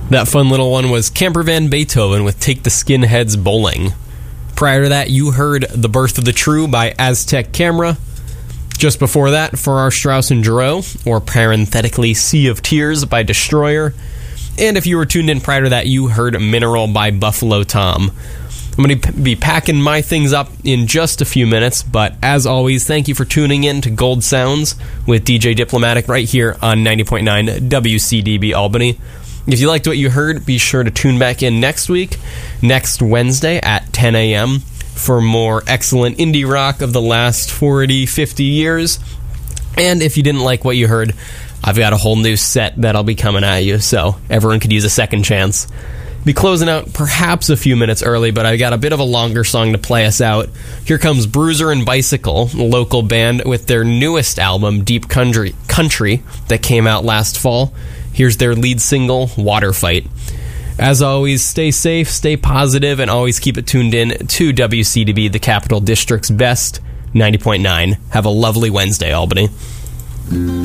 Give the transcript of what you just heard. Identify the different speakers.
Speaker 1: That fun little one was Camper Van Beethoven with Take the Skinheads Bowling. Prior to that, you heard The Birth of the True by Aztec Camera. Just before that, Farrar, Straus and Giroux, or parenthetically Sea of Tears by Destroyer. And if you were tuned in prior to that, you heard Mineral by Buffalo Tom. I'm going to be packing my things up in just a few minutes, but as always, thank you for tuning in to Gold Sounds with DJ Diplomatic right here on 90.9 WCDB Albany. If you liked what you heard, be sure to tune back in next week, next Wednesday at 10 a.m. for more excellent indie rock of the last 40, 50 years. And if you didn't like what you heard, I've got a whole new set that'll be coming at you, so everyone could use a second chance. Be closing out perhaps a few minutes early, but I got a bit of a longer song to play us out. Here comes Bruiser and Bicycle, a local band with their newest album, Deep Country, that came out last fall. Here's their lead single, Water Fight. As always, stay safe, stay positive, and always keep it tuned in to WCDB, the Capital District's best, 90.9. Have a lovely Wednesday, Albany.